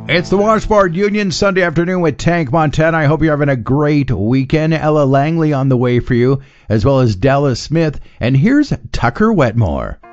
It's the Washboard Union Sunday afternoon with Tank Montana. I hope you're having a great weekend. Ella Langley on the way for you, as well as Dallas Smith. And here's Tucker Wetmore.